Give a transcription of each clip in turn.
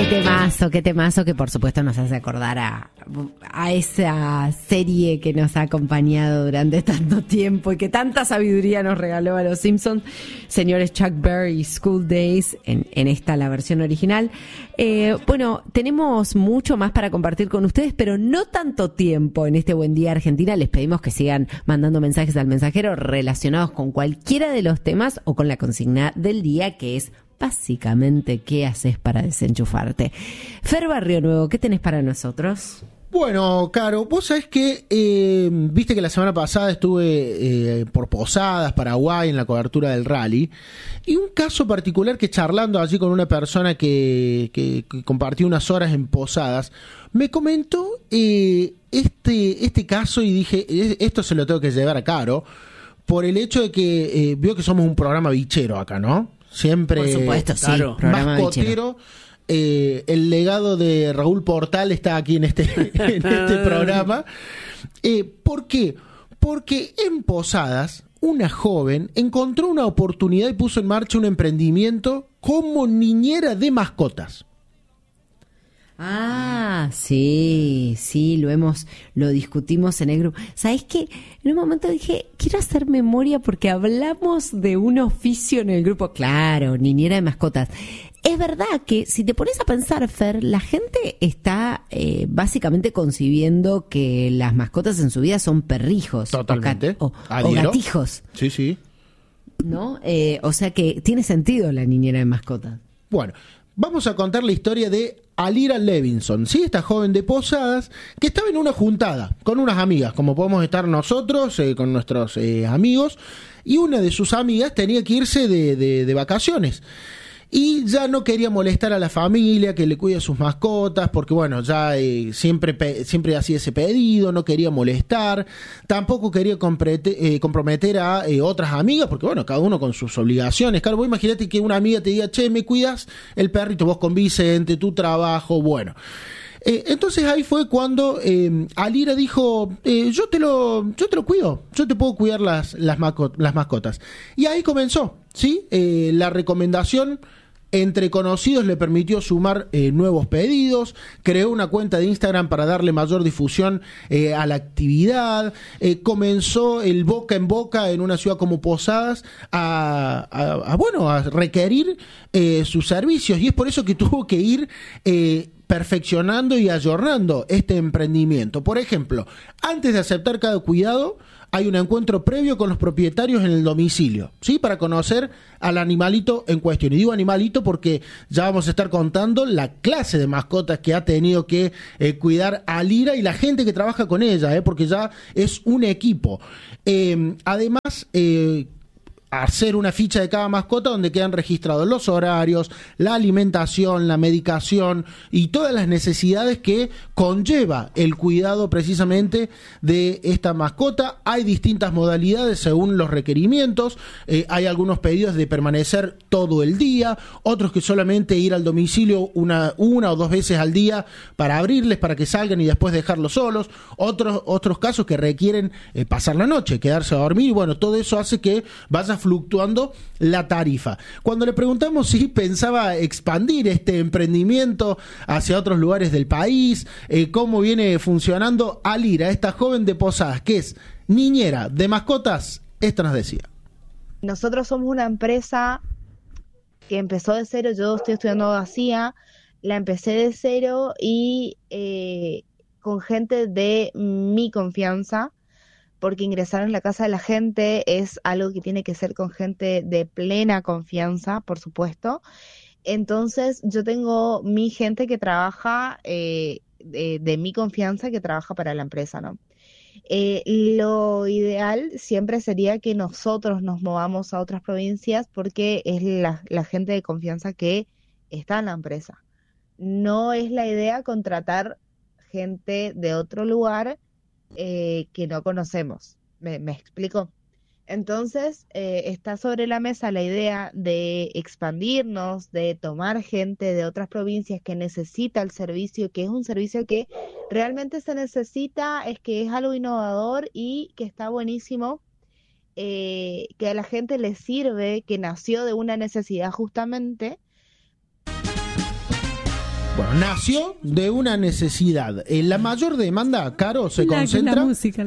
qué temazo que por supuesto nos hace acordar a esa serie que nos ha acompañado durante tanto tiempo y que tanta sabiduría nos regaló a los Simpsons, señores Chuck Berry, School Days, en esta la versión original. Bueno, tenemos mucho más para compartir con ustedes, pero no tanto tiempo en este Buen Día Argentina. Les pedimos que sigan mandando mensajes al mensajero relacionados con cualquiera de los temas o con la consigna del día, que es básicamente, ¿qué haces para desenchufarte? Fer Barrio Nuevo, ¿qué tenés para nosotros? Bueno, Caro, vos sabés que viste que la semana pasada estuve por Posadas, Paraguay, en la cobertura del rally, y un caso particular que charlando allí con una persona que compartió unas horas en Posadas, me comentó este caso y dije, esto se lo tengo que llevar a Caro, por el hecho de que vio que somos un programa bichero acá, ¿no? Siempre, por supuesto, claro, sí, mascotero. El legado de Raúl Portal está aquí en este programa. ¿Por qué? Porque en Posadas una joven encontró una oportunidad y puso en marcha un emprendimiento como niñera de mascotas. Ah, sí, lo discutimos en el grupo. ¿Sabés qué? En un momento dije, quiero hacer memoria porque hablamos de un oficio en el grupo. Claro, niñera de mascotas. Es verdad que si te pones a pensar, Fer, la gente está básicamente concibiendo que las mascotas en su vida son perrijos. Totalmente. O gatijos. Sí, sí. ¿No? O sea que tiene sentido la niñera de mascotas. Bueno, vamos a contar la historia de Alira Levinson, ¿sí? Esta joven de Posadas que estaba en una juntada con unas amigas, como podemos estar nosotros, con nuestros amigos, y una de sus amigas tenía que irse de vacaciones. Y ya no quería molestar a la familia que le cuide a sus mascotas, porque bueno, ya siempre hacía ese pedido, no quería molestar, tampoco quería comprometer a otras amigas, porque bueno, cada uno con sus obligaciones. Claro, vos imagínate que una amiga te diga, che, me cuidas el perrito, vos con Vicente, tu trabajo, bueno. Entonces ahí fue cuando Alira dijo, yo te lo cuido, yo te puedo cuidar las mascotas. Y ahí comenzó, ¿sí? La recomendación entre conocidos le permitió sumar nuevos pedidos, creó una cuenta de Instagram para darle mayor difusión a la actividad, comenzó el boca en boca en una ciudad como Posadas a requerir sus servicios, y es por eso que tuvo que ir perfeccionando y ayornando este emprendimiento. Por ejemplo, antes de aceptar cada cuidado, hay un encuentro previo con los propietarios en el domicilio, ¿sí? Para conocer al animalito en cuestión. Y digo animalito porque ya vamos a estar contando la clase de mascotas que ha tenido que cuidar Alira y la gente que trabaja con ella, porque ya es un equipo. Además, hacer una ficha de cada mascota donde quedan registrados los horarios, la alimentación, la medicación y todas las necesidades que conlleva el cuidado precisamente de esta mascota. Hay distintas modalidades según los requerimientos, hay algunos pedidos de permanecer todo el día, otros que solamente ir al domicilio una o dos veces al día para abrirles, para que salgan y después dejarlos solos, otros casos que requieren pasar la noche, quedarse a dormir, y bueno, todo eso hace que vaya fluctuando la tarifa. Cuando le preguntamos si pensaba expandir este emprendimiento hacia otros lugares del país, cómo viene funcionando, Alira, esta joven de Posadas, que es niñera de mascotas, esto nos decía. Nosotros somos una empresa que empezó de cero. Yo estoy estudiando abogacía, la empecé de cero y con gente de mi confianza, porque ingresar en la casa de la gente es algo que tiene que ser con gente de plena confianza, por supuesto. Entonces yo tengo mi gente que trabaja de mi confianza, que trabaja para la empresa, ¿no? Lo ideal siempre sería que nosotros nos movamos a otras provincias, porque es la gente de confianza que está en la empresa. No es la idea contratar gente de otro lugar que no conocemos. ¿Me explico? Entonces, está sobre la mesa la idea de expandirnos, de tomar gente de otras provincias que necesita el servicio, que es un servicio que realmente se necesita, es que es algo innovador y que está buenísimo, que a la gente le sirve, que nació de una necesidad justamente. Bueno, nació de una necesidad. La mayor demanda, Caro, se concentra... La música.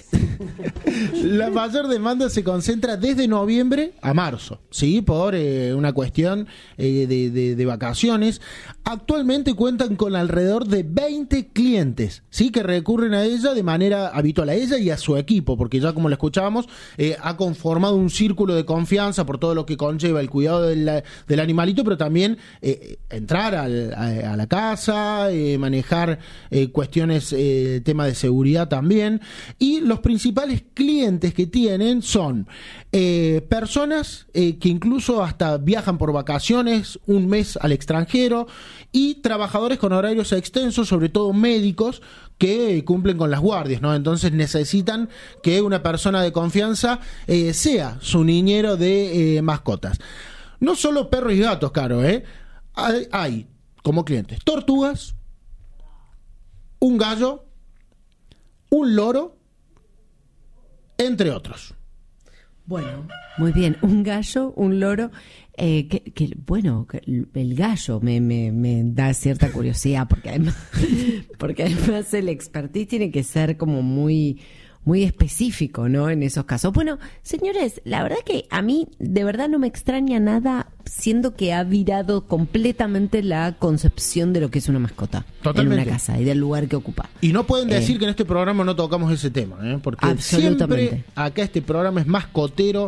La mayor demanda se concentra desde noviembre a marzo, ¿sí? Por una cuestión de vacaciones. Actualmente cuentan con alrededor de 20 clientes, ¿sí? Que recurren a ella de manera habitual, a ella y a su equipo, porque ya como la escuchábamos, ha conformado un círculo de confianza por todo lo que conlleva el cuidado del animalito, pero también entrar a la casa, manejar cuestiones, tema de seguridad también. Y los principales clientes que tienen son personas que incluso hasta viajan por vacaciones un mes al extranjero, y trabajadores con horarios extensos, sobre todo médicos, que cumplen con las guardias, ¿no? Entonces necesitan que una persona de confianza sea su niñero de mascotas. No solo perros y gatos, Caro, hay como clientes tortugas, un gallo, un loro, entre otros. Bueno, muy bien. Un gallo, un loro. Bueno, el gallo me da cierta curiosidad, porque además el expertise tiene que ser como muy específico, ¿no? En esos casos. Bueno, señores, la verdad que a mí de verdad no me extraña nada, siendo que ha virado completamente la concepción de lo que es una mascota. Totalmente. En una casa y del lugar que ocupa. Y no pueden decir que en este programa no tocamos ese tema, porque siempre acá este programa es mascotero,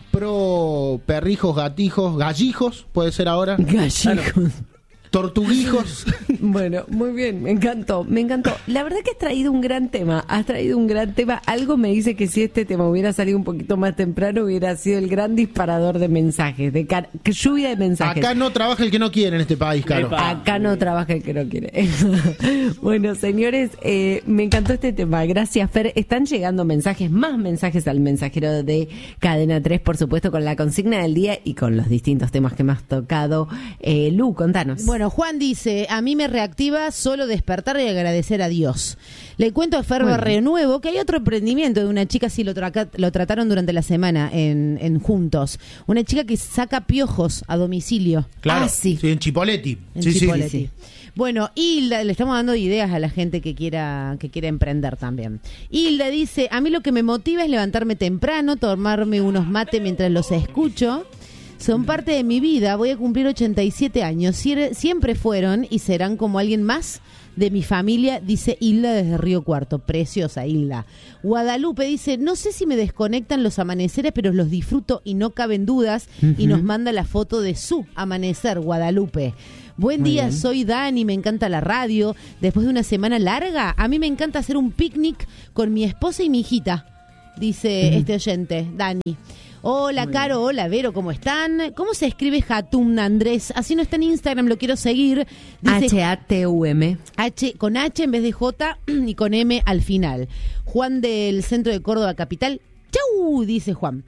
pro perrijos, gatijos, gallijos, puede ser ahora. Gallijos. Tortuguijos. Bueno, muy bien, me encantó. La verdad que has traído un gran tema. Algo me dice que si este tema hubiera salido un poquito más temprano, hubiera sido el gran disparador de mensajes, lluvia de mensajes. Acá no trabaja el que no quiere en este país, Caro. Acá no trabaja el que no quiere. Bueno, señores, me encantó este tema. Gracias, Fer. Están llegando más mensajes al mensajero de Cadena 3, por supuesto, con la consigna del día y con los distintos temas que me has tocado. Lu, contanos. Bueno, Juan dice, a mí me reactiva solo despertar y agradecer a Dios. Le cuento a Fer Renuevo que hay otro emprendimiento de una chica, sí lo trataron durante la semana en Juntos. Una chica que saca piojos a domicilio. Claro, sí, en Chipoleti. Sí. Bueno, Hilda, le estamos dando ideas a la gente que quiera emprender también. Hilda dice, a mí lo que me motiva es levantarme temprano, tomarme unos mates mientras los escucho. Son parte de mi vida, voy a cumplir 87 años, siempre fueron y serán como alguien más de mi familia, dice Hilda desde Río Cuarto. Preciosa Hilda. Guadalupe dice, no sé si me desconectan los amaneceres, pero los disfruto y no caben dudas, y nos manda la foto de su amanecer, Guadalupe. Buen día, soy Dani, me encanta la radio. Después de una semana larga, a mí me encanta hacer un picnic con mi esposa y mi hijita, dice este oyente, Dani. Hola, Caro, hola, Vero, ¿cómo están? ¿Cómo se escribe Hatum, Andrés? Así no está en Instagram, lo quiero seguir. Dice Hatum. Con H en vez de J y con M al final. Juan del centro de Córdoba Capital. ¡Chau! Dice Juan.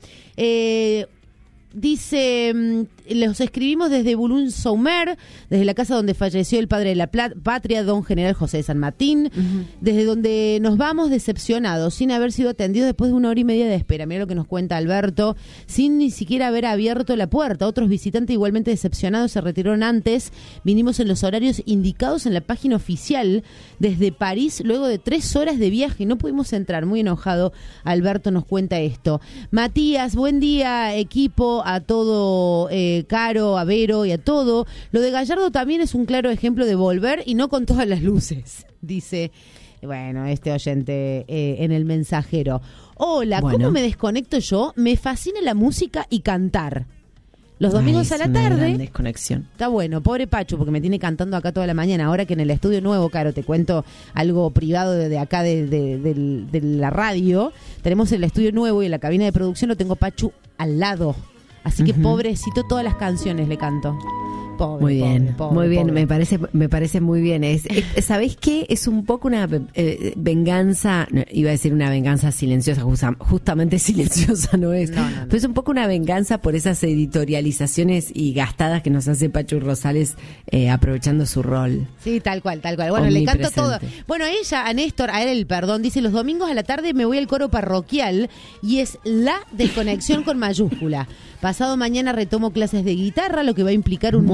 Dice, los escribimos desde Boulogne-Soumer, desde la casa donde falleció el padre de la patria, don General José de San Martín, desde donde nos vamos decepcionados, sin haber sido atendidos después de 1 hora y media de espera. Mira lo que nos cuenta Alberto, sin ni siquiera haber abierto la puerta. Otros visitantes igualmente decepcionados se retiraron antes. Vinimos en los horarios indicados en la página oficial desde París, luego de 3 horas de viaje. No pudimos entrar. Muy enojado, Alberto nos cuenta esto. Matías, buen día, equipo, a todo, Caro, a Vero y a todo. Lo de Gallardo también es un claro ejemplo de volver y no con todas las luces, dice, bueno, este oyente en el mensajero. Hola, ¿cómo me desconecto yo? Me fascina la música y cantar. Los domingos a la tarde. Gran desconexión. Está bueno, pobre Pachu, porque me tiene cantando acá toda la mañana. Ahora que en el estudio nuevo, Caro, te cuento algo privado de acá de la radio. Tenemos el estudio nuevo y en la cabina de producción lo tengo Pachu al lado. Así que pobrecito, todas las canciones le canto. Pobre, muy bien, pobre, muy bien, pobre. me parece muy bien. ¿Sabés qué? Es un poco una venganza, no, iba a decir una venganza silenciosa, justamente silenciosa no es, no. Pero es un poco una venganza por esas editorializaciones y gastadas que nos hace Pachu Rosales aprovechando su rol. Sí, tal cual. Bueno, le canto todo. Bueno, a Néstor, a él, perdón, dice, los domingos a la tarde me voy al coro parroquial y es la desconexión con mayúscula. Pasado mañana retomo clases de guitarra, lo que va a implicar un nuevo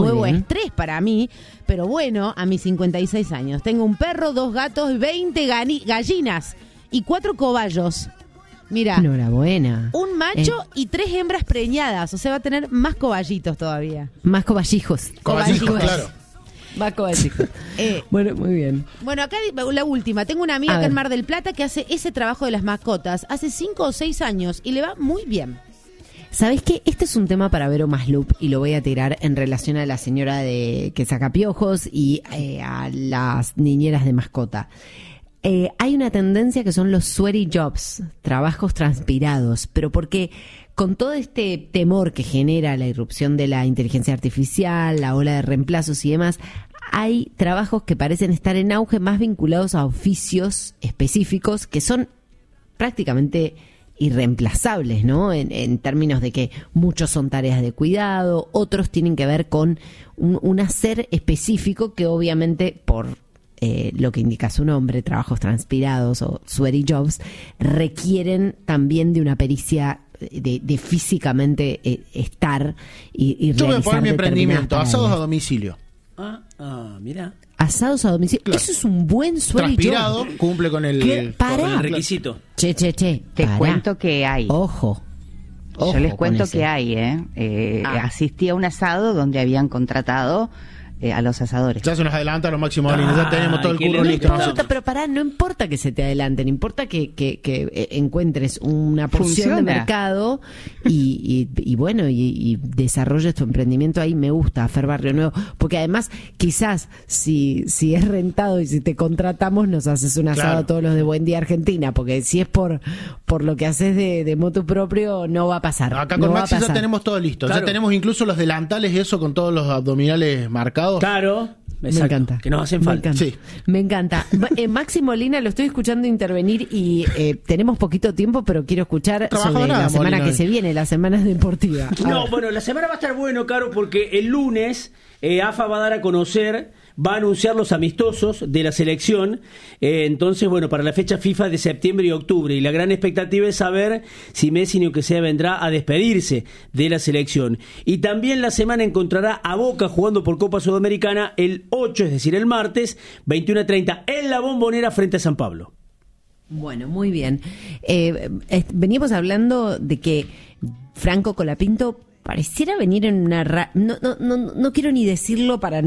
nuevo bien. estrés para mí, pero bueno, a mis 56 años. Tengo un perro, 2 gatos, 20 gallinas y 4 cobayos. Mira, Enhorabuena. un macho y 3 hembras preñadas, o sea, va a tener más coballitos todavía. Más coballijos. Coballijos, claro. Más coballijos. Bueno, muy bien. Bueno, acá la última. Tengo una amiga A acá en ver. Mar del Plata que hace ese trabajo de las mascotas hace 5 o 6 años y le va muy bien. ¿Sabés qué? Este es un tema para Vero Maslup y lo voy a tirar en relación a la señora que saca piojos y a las niñeras de mascota. Hay una tendencia que son los sweaty jobs, trabajos transpirados, pero porque con todo este temor que genera la irrupción de la inteligencia artificial, la ola de reemplazos y demás, hay trabajos que parecen estar en auge más vinculados a oficios específicos que son prácticamente irreemplazables, ¿no? En términos de que muchos son tareas de cuidado, otros tienen que ver con un hacer específico que obviamente por lo que indica su nombre, trabajos transpirados o sweaty jobs, requieren también de una pericia de físicamente estar y Yo voy a realizar poner mi emprendimiento, determinadas asados a tareas. domicilio. Mira. Asados a domicilio. Claro. Eso es un buen sweaty Transpirado, job. cumple con el... ¿Qué? Pará. Con el requisito. Che. Te pará. cuento que hay. Ojo. Yo les con cuento ese. que hay, asistí a un asado donde habían contratado a los asadores. Ya se nos adelanta lo máximo, Lina, ya tenemos todo el qué curro lindo listo. está. nosotros. Pero pará, no importa que se te adelanten, importa que encuentres una porción de Funciona. mercado y bueno, y desarrolles tu emprendimiento ahí. Me gusta, Fer Barrio Nuevo, porque además quizás si es rentado y si te contratamos nos haces un asado Claro. a todos los de Buen Día Argentina, porque si es por lo que haces de motu propio no va a pasar. Acá no con va a Maxi ya pasar. tenemos todo listo. Claro. Ya tenemos incluso los delantales y eso con todos los abdominales marcados. Claro. Me Exacto, encanta. Que nos hacen Me falta. encanta. Sí. Me encanta. Maxi Molina, lo estoy escuchando intervenir y tenemos poquito tiempo, pero quiero escuchar sobre Trabajadora, la semana Molina. que se viene, la semana deportiva. A No, ver. bueno, la semana va a estar bueno, Caro, porque el lunes AFA va a dar a conocer, va a anunciar los amistosos de la selección, entonces, bueno, para la fecha FIFA de septiembre y octubre, y la gran expectativa es saber si Messi, ni aunque sea, vendrá a despedirse de la selección. Y también la semana encontrará a Boca jugando por Copa Sudamericana el 8, es decir, el martes, 21:30, en la Bombonera frente a San Pablo. Bueno, muy bien. Veníamos hablando de que Franco Colapinto pareciera venir en una... No quiero ni decirlo para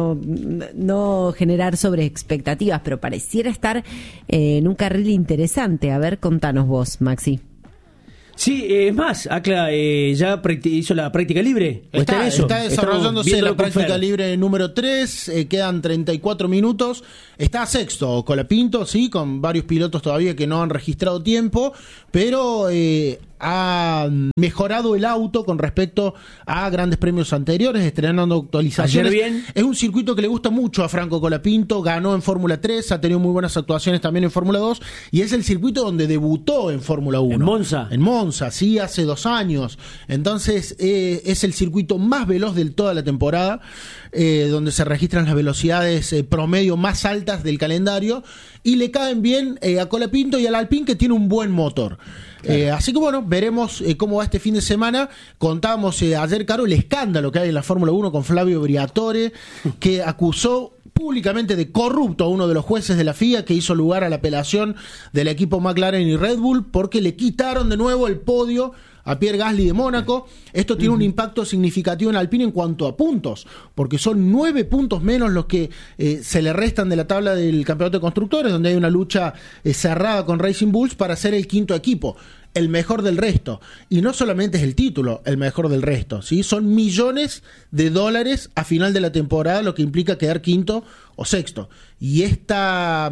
no generar sobre expectativas, pero pareciera estar en un carril interesante. A ver, contanos vos, Maxi. Sí, es más, Acla ya hizo la práctica libre. ¿O en eso? Está desarrollándose Estamos la viéndolo con práctica Fer. libre número 3, quedan 34 minutos, está sexto Colapinto, sí, con varios pilotos todavía que no han registrado tiempo, pero ha mejorado el auto con respecto a grandes premios anteriores, estrenando actualizaciones. Ayer bien. Es un circuito que le gusta mucho a Franco Colapinto, ganó en Fórmula 3, ha tenido muy buenas actuaciones también en Fórmula 2, y es el circuito donde debutó en Fórmula 1. En Monza. En Monza, sí, hace 2 años. Entonces, es el circuito más veloz de toda la temporada, donde se registran las velocidades promedio más altas del calendario, y le caen bien a Colapinto y al Alpine, que tiene un buen motor. Así que bueno, veremos cómo va este fin de semana. Contábamos ayer, Caro, el escándalo que hay en la Fórmula 1 con Flavio Briatore, que acusó públicamente de corrupto a uno de los jueces de la FIA, que hizo lugar a la apelación del equipo McLaren y Red Bull, porque le quitaron de nuevo el podio a Pierre Gasly de Mónaco. Esto tiene un impacto significativo en Alpine en cuanto a puntos, porque son 9 puntos menos los que se le restan de la tabla del campeonato de constructores, donde hay una lucha cerrada con Racing Bulls para ser el quinto equipo, el mejor del resto. Y no solamente es el título, el mejor del resto, ¿sí? Son millones de dólares a final de la temporada, lo que implica quedar quinto o sexto. Y esta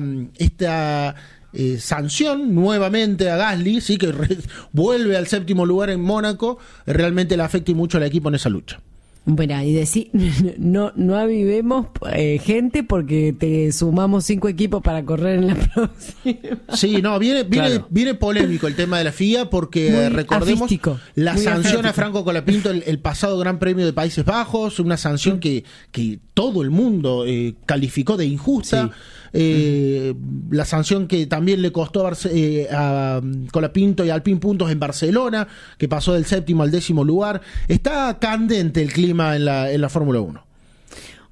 sanción nuevamente a Gasly, sí, que vuelve al séptimo lugar en Mónaco, realmente le afecta y mucho al equipo en esa lucha. Bueno, y decir, no avivemos gente porque te sumamos 5 equipos para correr en la próxima. Sí, no, Claro. viene polémico el tema de la FIA, porque Muy recordemos afístico, la muy sanción afístico. a Franco Colapinto el pasado Gran Premio de Países Bajos, una sanción que todo el mundo calificó de injusta. La sanción que también le costó a Colapinto y Alpine puntos en Barcelona, que pasó del séptimo al 10º lugar. Está candente el clima en la Fórmula 1.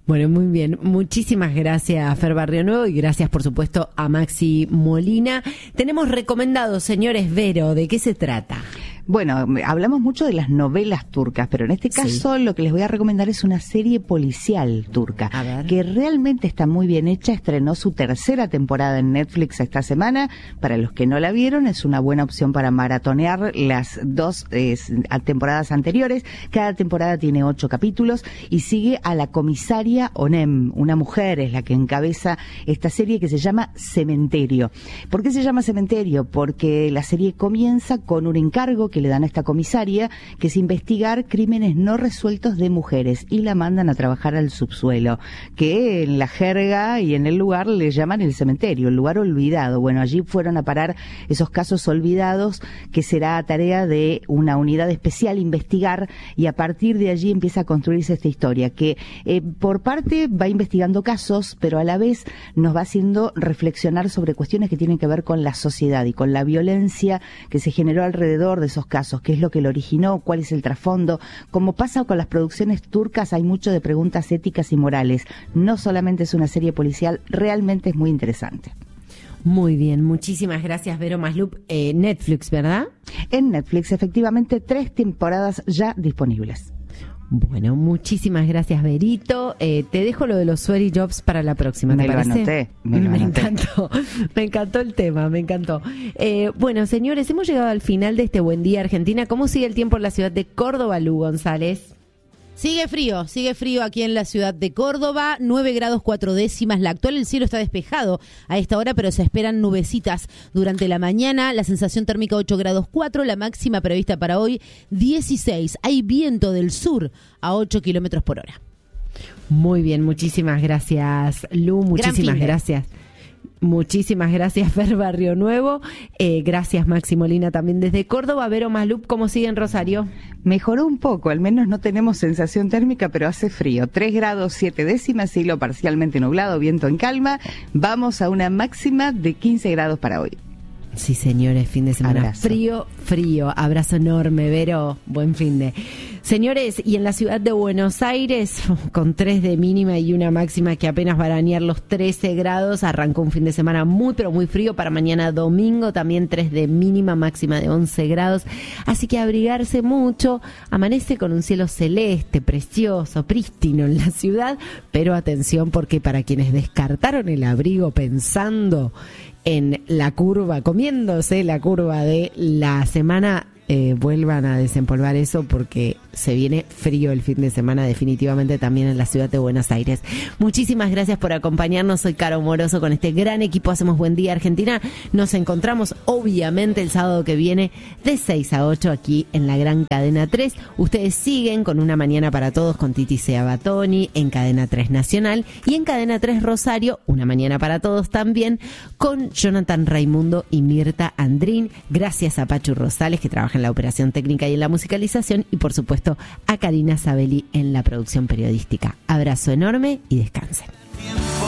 Bueno, muy bien. Muchísimas gracias, Fer Barrio Nuevo, y gracias, por supuesto, a Maxi Molina. Tenemos recomendados, señores. Vero, ¿de qué se trata? Bueno, hablamos mucho de las novelas turcas, pero en este caso lo que les voy a recomendar es una serie policial turca, que realmente está muy bien hecha. Estrenó su tercera temporada en Netflix esta semana. Para los que no la vieron, es una buena opción para maratonear las dos temporadas anteriores. Cada temporada tiene 8 capítulos y sigue a la comisaria Onem, una mujer es la que encabeza esta serie que se llama Cementerio. ¿Por qué se llama Cementerio? Porque la serie comienza con un encargo que le dan a esta comisaria, que es investigar crímenes no resueltos de mujeres, y la mandan a trabajar al subsuelo, que en la jerga y en el lugar le llaman el cementerio, el lugar olvidado. Bueno, allí fueron a parar esos casos olvidados, que será tarea de una unidad especial investigar, y a partir de allí empieza a construirse esta historia, que por parte va investigando casos, pero a la vez nos va haciendo reflexionar sobre cuestiones que tienen que ver con la sociedad y con la violencia que se generó alrededor de esos casos, qué es lo que lo originó, cuál es el trasfondo. Como pasa con las producciones turcas, hay mucho de preguntas éticas y morales. No solamente es una serie policial, realmente es muy interesante. Muy bien, muchísimas gracias, Vero Maslup. Netflix, ¿verdad? En Netflix, efectivamente, 3 temporadas ya disponibles. Bueno, muchísimas gracias, Verito. Te dejo lo de los sweaty jobs para la próxima, ¿te parece? Me lo anoté. Me encantó el tema, me encantó. Bueno, señores, hemos llegado al final de este Buen Día Argentina. ¿Cómo sigue el tiempo en la ciudad de Córdoba, Lu González? Sigue frío aquí en la ciudad de Córdoba, 9 grados 4 décimas la actual. El cielo está despejado a esta hora, pero se esperan nubecitas durante la mañana. La sensación térmica 8 grados 4, la máxima prevista para hoy 16. Hay viento del sur a 8 kilómetros por hora. Muy bien, muchísimas gracias, Lu, muchísimas gracias. Muchísimas gracias, Fer Barrio Nuevo. Gracias, Maxi Molina, también desde Córdoba. Vero Maslup, ¿cómo sigue en Rosario? Mejoró un poco, al menos no tenemos sensación térmica, pero hace frío. 3 grados 7 décimas, cielo parcialmente nublado, viento en calma. Vamos a una máxima de 15 grados para hoy. Sí, señores, fin de semana. Abrazo. Frío. Abrazo enorme, Vero. Buen fin de. Señores, y en la ciudad de Buenos Aires, con 3 de mínima y una máxima que apenas va a arañar los 13 grados, arrancó un fin de semana muy, pero muy frío. Para mañana domingo también 3 de mínima, máxima de 11 grados. Así que abrigarse mucho. Amanece con un cielo celeste, precioso, prístino en la ciudad. Pero atención, porque para quienes descartaron el abrigo pensando en la curva, comiéndose la curva de la semana, vuelvan a desempolvar eso, porque se viene frío el fin de semana definitivamente también en la ciudad de Buenos Aires. Muchísimas gracias por acompañarnos. Soy Caro Moroso, con este gran equipo hacemos Buen Día Argentina. Nos encontramos obviamente el sábado que viene de 6 a 8 aquí en la gran Cadena 3. Ustedes siguen con Una Mañana para Todos con Titi Seabatoni en Cadena 3 Nacional, y en Cadena 3 Rosario, Una Mañana para Todos también con Jonathan Raimundo y Mirta Andrín. Gracias a Pachu Rosales, que trabaja en la operación técnica y en la musicalización, y por supuesto a Karina Sabelli en la producción periodística. Abrazo enorme y descansen.